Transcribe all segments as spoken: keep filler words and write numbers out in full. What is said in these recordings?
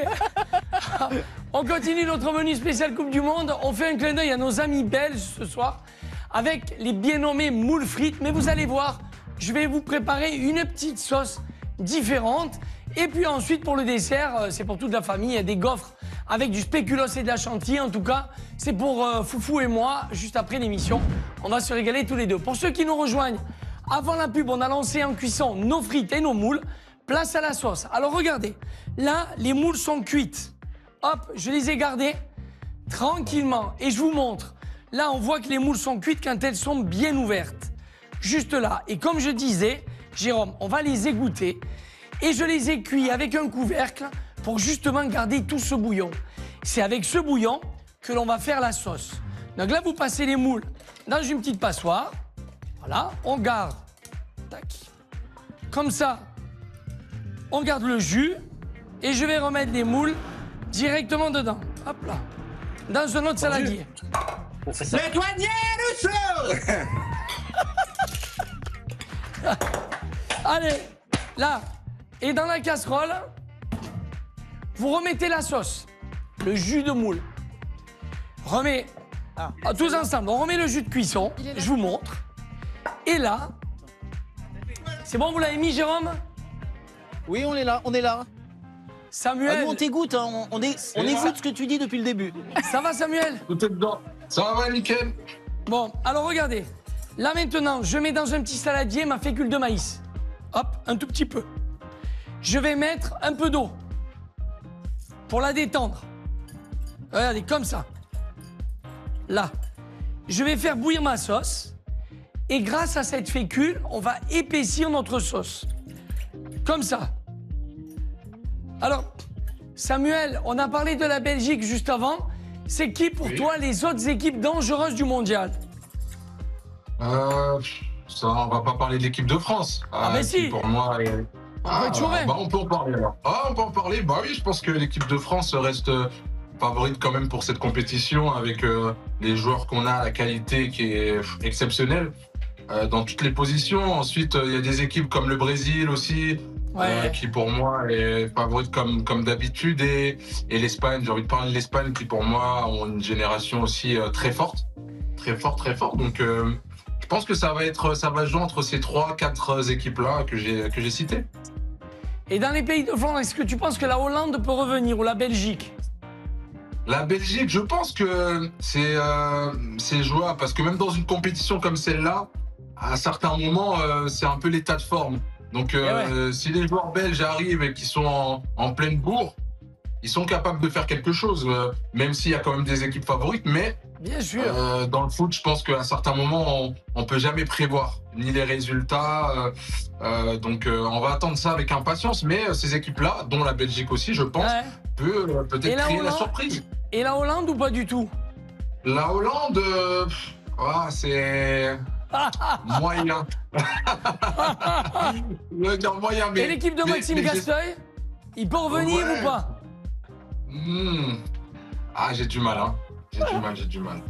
On continue notre menu spécial Coupe du Monde. On fait un clin d'œil à nos amis belges ce soir avec les bien nommés moules frites. Mais vous allez voir, je vais vous préparer une petite sauce différente. Et puis ensuite, pour le dessert, c'est pour toute la famille, il y a des gaufres avec du spéculoos et de la chantilly. En tout cas, c'est pour euh, Foufou et moi, juste après l'émission. On va se régaler tous les deux. Pour ceux qui nous rejoignent, avant la pub, on a lancé en cuisson nos frites et nos moules. Place à la sauce. Alors regardez, là, les moules sont cuites. Hop, je les ai gardées tranquillement. Et je vous montre. Là, on voit que les moules sont cuites quand elles sont bien ouvertes. Juste là. Et comme je disais, Jérôme, on va les égoutter. Et je les ai cuits avec un couvercle pour justement garder tout ce bouillon. C'est avec ce bouillon que l'on va faire la sauce. Donc là, vous passez les moules dans une petite passoire. Voilà, on garde. Tac. Comme ça, on garde le jus. Et je vais remettre les moules directement dedans. Hop là. Dans un autre saladier. On fait ça. Le douanier Rousseau. Allez, là. Et dans la casserole, vous remettez la sauce, le jus de moule. Remets, ah, tous ensemble, on remet le jus de cuisson, je vous montre. Et là, c'est bon, vous l'avez mis, Jérôme? Oui, on est là, on est là. Samuel. Ah, nous, on t'écoute, hein, on, on, est, on écoute ce que tu dis depuis le début. Ça va, Samuel? Tout est dedans. Ça va, nickel. Bon, alors regardez. Là maintenant, je mets dans un petit saladier ma fécule de maïs. Hop, un tout petit peu. Je vais mettre un peu d'eau pour la détendre. Regardez, comme ça. Là. Je vais faire bouillir ma sauce. Et grâce à cette fécule, on va épaissir notre sauce. Comme ça. Alors, Samuel, on a parlé de la Belgique juste avant. C'est qui pour oui. toi les autres équipes dangereuses du mondial? euh, ça, on va pas parler de l'équipe de France. Ah, mais euh, si. Pour moi... Euh... On, ah, peut bah, on peut en parler alors. Ah, on peut en parler. Bah oui, je pense que l'équipe de France reste euh, favorite quand même pour cette compétition avec euh, les joueurs qu'on a, la qualité qui est exceptionnelle euh, dans toutes les positions. Ensuite, il euh, y a des équipes comme le Brésil aussi, ouais. euh, qui pour moi est favorite comme, comme d'habitude. Et, et l'Espagne, j'ai envie de parler de l'Espagne qui pour moi ont une génération aussi euh, très forte. Très forte, très forte. Donc euh, je pense que ça va être, ça va jouer entre ces trois, quatre équipes-là que j'ai, que j'ai citées. Et dans les pays de Flandre, est-ce que tu penses que la Hollande peut revenir ou la Belgique? La Belgique, je pense que c'est euh, c'est jouable parce que même dans une compétition comme celle-là, à certains moments, euh, c'est un peu l'état de forme. Donc, euh, ouais. si les joueurs belges arrivent et qu'ils sont en, en pleine bourre, ils sont capables de faire quelque chose, euh, même s'il y a quand même des équipes favorites. Mais bien sûr, euh, dans le foot, je pense qu'à certains moments, on ne peut jamais prévoir ni les résultats. Euh, euh, donc, euh, on va attendre ça avec impatience. Mais euh, ces équipes-là, dont la Belgique aussi, je pense, ouais. peut euh, peut-être créer Hollande, la surprise. Et la Hollande ou pas du tout? La Hollande, euh, ah, c'est moyen. Le moyen. Mais, et l'équipe de Maxime mais, mais Gasteuil, il peut revenir ouais. ou pas? Mmh. Ah, j'ai du mal, hein. J'ai du mal, j'ai du mal.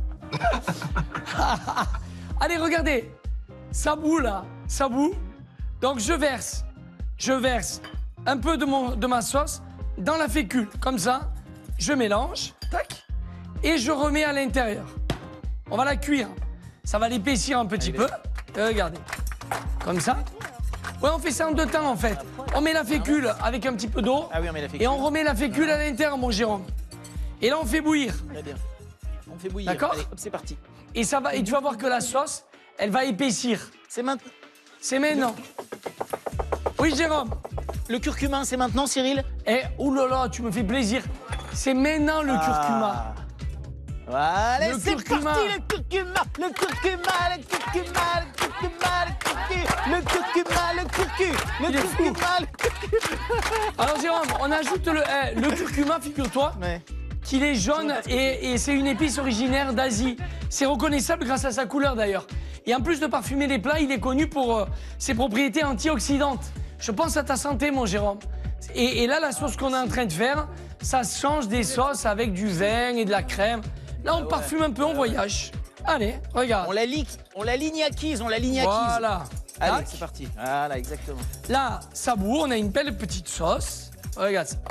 Allez, regardez. Ça bout, là. Ça bout. Donc, je verse. Je verse un peu de, mon, de ma sauce dans la fécule. Comme ça. Je mélange. Tac. Et je remets à l'intérieur. On va la cuire. Ça va l'épaissir un petit Allez, peu. Et regardez. Comme ça. Ouais, on fait ça en deux temps, en fait. On met la fécule avec un petit peu d'eau. Ah oui, on met la fécule. Et on remet la fécule à l'intérieur, mon Jérôme. Et là, on fait bouillir. Très bien. On fait bouillir. D'accord. Allez, hop, c'est parti. Et, ça va, et tu vas voir que la sauce, elle va épaissir. C'est maintenant. C'est maintenant. Oui, Jérôme. Le curcuma, c'est maintenant, Cyril? Eh, oulala, tu me fais plaisir. C'est maintenant le ah. curcuma. Allez, c'est curcuma. parti, le curcuma, le curcuma, le curcuma, le curcuma, le curcuma, le curcuma, le curcuma, le curcuma. Alors, Jérôme, on ajoute le, eh, le curcuma, figure-toi, ouais. qu'il est jaune et, et c'est une épice originaire d'Asie. C'est reconnaissable grâce à sa couleur, d'ailleurs. Et en plus de parfumer les plats, il est connu pour euh, ses propriétés antioxydantes. Je pense à ta santé, mon Jérôme. Et, et là, la sauce qu'on est en train de faire, ça change des sauces avec du vin et de la crème. Là, on ah ouais. parfume un peu, on voyage. Allez, regarde. On la, on la ligne acquise, on la ligne acquise. Voilà. Allez, c'est parti. Voilà, exactement. Là, ça bout, on a une belle petite sauce. Regarde ça.